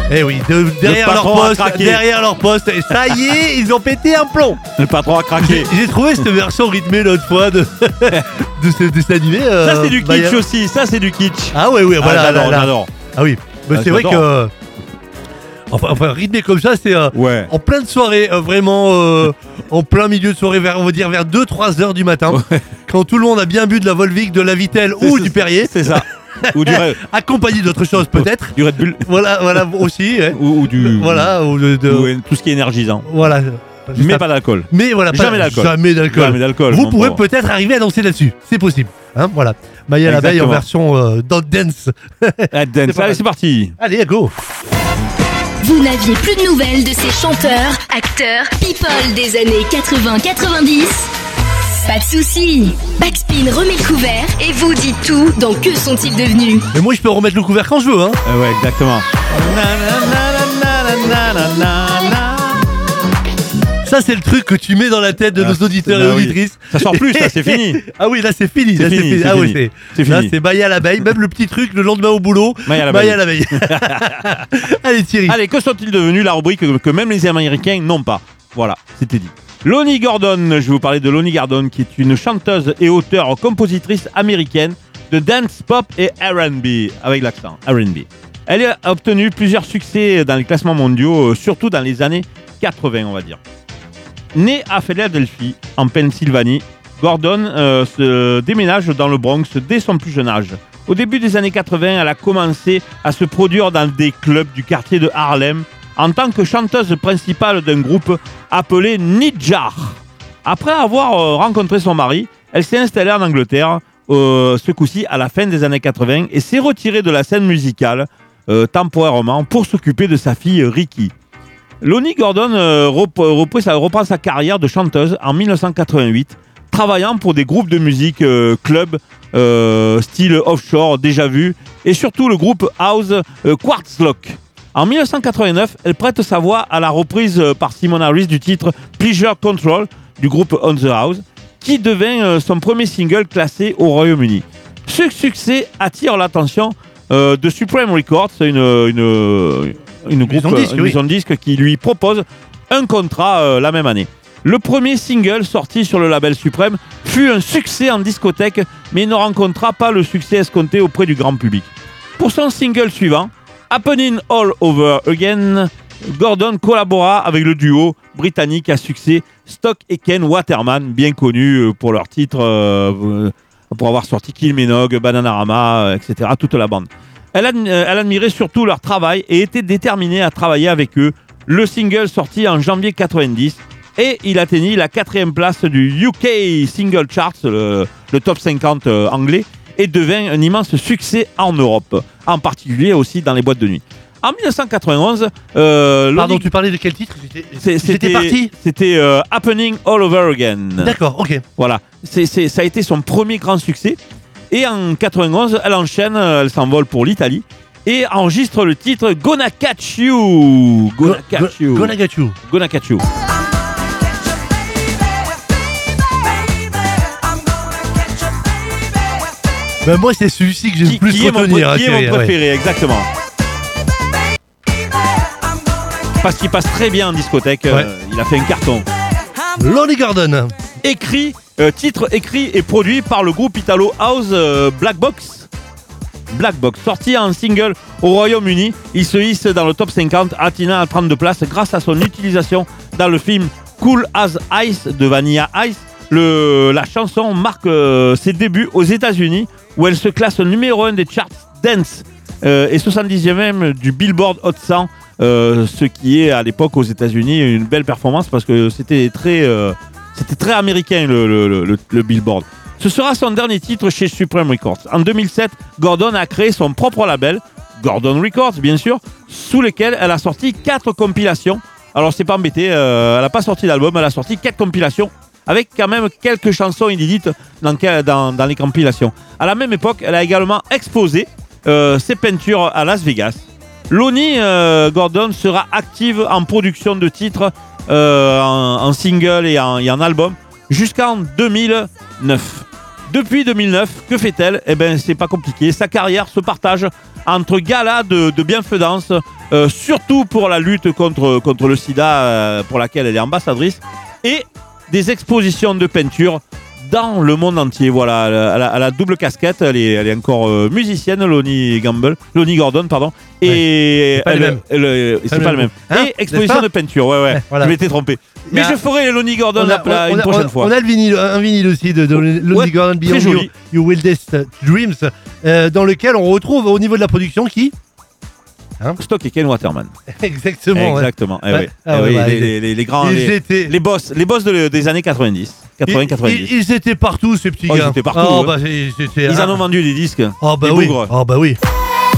Eh oui, derrière leur poste. Et ça y est, ils ont pété un plomb. Le patron a craqué. J'ai trouvé cette version rythmée l'autre fois de cet animé. Ça c'est du kitsch aussi, ça c'est du kitsch. Ah ouais, voilà. J'adore. Ah oui, mais c'est vrai que... Enfin, rythmé comme ça, c'est en pleine soirée, vraiment en plein milieu de soirée, on va dire vers 2-3 heures du matin, quand tout le monde a bien bu de la Volvic, de la Vittel ou du Perrier. C'est ça. Ou du accompagné d'autres choses peut-être. Du Red Bull. Voilà aussi. Ouais. Ou du. Voilà. Ou tout ce qui est énergisant. Voilà. Mais pas d'alcool. Mais voilà, jamais d'alcool. Vous pourrez peut-être arriver à danser là-dessus. C'est possible. Hein, voilà. Maya l'abeille en version dance. Allez, c'est parti. Allez, go. Vous n'aviez plus de nouvelles de ces chanteurs, acteurs, people des années 80-90 ? Pas de soucis, Backspin remet le couvert et vous dit tout dans Que sont-ils devenus ? Mais moi je peux remettre le couvert quand je veux, hein. Ouais, exactement. Ça c'est le truc que tu mets dans la tête de nos auditeurs et auditrices. Ça sort plus, là c'est fini. Ah oui, là c'est fini. C'est fini. Là c'est Maya l'abeille, même le petit truc le lendemain au boulot. Maya l'abeille. Allez Thierry. Allez, que sont-ils devenus, la rubrique que même les Américains n'ont pas. Voilà, c'était dit. Lonnie Gordon, je vais vous parler de Lonnie Gordon, qui est une chanteuse et auteure-compositrice américaine de dance pop et R&B, avec l'accent R&B. Elle a obtenu plusieurs succès dans les classements mondiaux, surtout dans les années 80, on va dire. Née à Philadelphie, en Pennsylvanie, Gordon se déménage dans le Bronx dès son plus jeune âge. Au début des années 80, elle a commencé à se produire dans des clubs du quartier de Harlem en tant que chanteuse principale d'un groupe appelé Nidjar. Après avoir rencontré son mari, elle s'est installée en Angleterre, ce coup-ci à la fin des années 80, et s'est retirée de la scène musicale temporairement pour s'occuper de sa fille Ricky. Lonnie Gordon reprend sa carrière de chanteuse en 1988, travaillant pour des groupes de musique club, style offshore déjà vu, et surtout le groupe house Quartz Lock. En 1989, elle prête sa voix à la reprise par Simon Harris du titre Pleasure Control du groupe On The House, qui devint son premier single classé au Royaume-Uni. Ce succès attire l'attention de Supreme Records, une maison de disques qui lui propose un contrat la même année. Le premier single sorti sur le label Supreme fut un succès en discothèque, mais ne rencontra pas le succès escompté auprès du grand public. Pour son single suivant, Happening All Over Again, Gordon collabora avec le duo britannique à succès Stock Aitken Waterman, bien connus pour leurs titres, pour avoir sorti Kill Minogue, Bananarama, etc., toute la bande. Elle admirait surtout leur travail et était déterminée à travailler avec eux. Le single sorti en janvier 90 et il atteignit la 4e place du UK Single Charts, le top 50 anglais, et devint un immense succès en Europe, en particulier aussi dans les boîtes de nuit. En 1991... Pardon, tu parlais de quel titre ? C'était Happening All Over Again. D'accord, ok. Voilà, ça a été son premier grand succès. Et en 91, elle enchaîne, elle s'envole pour l'Italie et enregistre le titre Gonna Catch You. Gonna Catch You. Gonna Catch You. Ben moi, c'est celui-ci que j'ai le plus retenir. Qui est mon préféré, exactement. Parce qu'il passe très bien en discothèque, il a fait un carton. Lonnie Gordon. Titre écrit et produit par le groupe Italo House Black Box, sorti en single au Royaume-Uni, il se hisse dans le top 50, atteignant à 32 places grâce à son utilisation dans le film Cool as Ice de Vanilla Ice. La chanson marque ses débuts aux États-Unis où elle se classe numéro 1 des charts dance et 70e du Billboard Hot 100, ce qui est à l'époque aux États-Unis une belle performance parce que c'était très américain le Billboard. Ce sera son dernier titre chez Supreme Records. En 2007, Gordon a créé son propre label, Gordon Records bien sûr, sous lequel elle a sorti 4 compilations. Alors c'est pas embêté, elle n'a pas sorti d'album, elle a sorti 4 compilations avec quand même quelques chansons inédites dans les compilations. À la même époque, elle a également exposé ses peintures à Las Vegas. Lonnie Gordon sera active en production de titres en single et en album jusqu'en 2009. Depuis 2009, que fait-elle ? Eh bien, c'est pas compliqué. Sa carrière se partage entre galas de bienfaisance, surtout pour la lutte contre le sida, pour laquelle elle est ambassadrice, et des expositions de peinture dans le monde entier. Voilà, elle a double casquette, elle est encore musicienne, Lonnie Gordon, pardon. Et c'est pas le même. Hein, et exposition de peinture, ouais. Voilà. Je m'étais trompé. Mais je ferai Lonnie Gordon une prochaine fois. On a un vinyle aussi de Lonnie Gordon, Beyond Your Wildest Dreams, dans lequel on retrouve au niveau de la production qui Stock et Ken Waterman. Exactement. Les grands, les boss des années 90. 80-90. Ils étaient partout, ces petits gars. Ils étaient partout. Ils en ont vendu des disques. Bah oui.